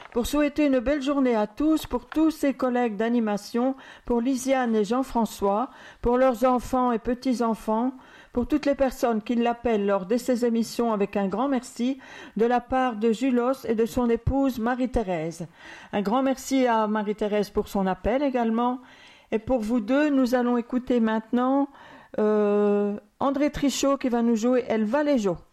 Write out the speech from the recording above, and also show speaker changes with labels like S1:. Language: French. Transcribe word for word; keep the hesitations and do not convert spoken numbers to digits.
S1: pour souhaiter une belle journée à tous, pour tous ses collègues d'animation, pour Lisiane et Jean-François, pour leurs enfants et petits-enfants, pour toutes les personnes qui l'appellent lors de ces émissions avec un grand merci de la part de Julos et de son épouse Marie-Thérèse. Un grand merci à Marie-Thérèse pour son appel également. Et pour vous deux, nous allons écouter maintenant euh, André Trichot qui va nous jouer El Valejo.